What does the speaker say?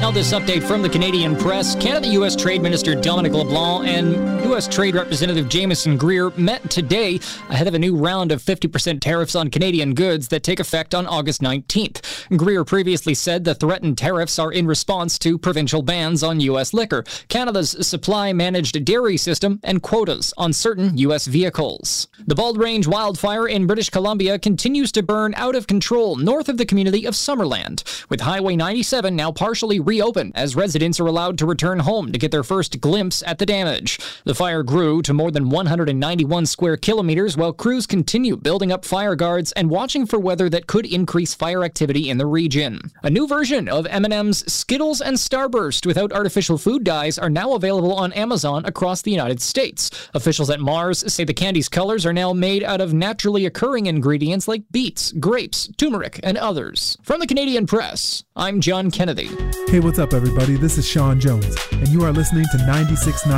now this update from the Canadian Press. Canada-U.S. Trade Minister Dominic LeBlanc and U.S. Trade Representative Jameson Greer met today ahead of a new round of 50% tariffs on Canadian goods that take effect on August 19th. Greer previously said the threatened tariffs are in response to provincial bans on U.S. liquor, Canada's supply-managed dairy system, and quotas on certain U.S. vehicles. The Bald Range wildfire in British Columbia continues to burn out of control north of the community of Summerland, with Highway 97 now partially reopened as residents are allowed to return home to get their first glimpse at the damage. The fire grew to more than 191 square kilometers while crews continue building up fire guards and watching for weather that could increase fire activity in the region. A new version of M&M's Skittles and Starburst without artificial food dyes are now available on Amazon across the United States. Officials at Mars say the candy's colors are now made out of naturally occurring ingredients like beets, grapes, turmeric, and others. From the Canadian Press, I'm John Kennedy. Hey, what's up, everybody? This is Sean Jones, and you are listening to 96.9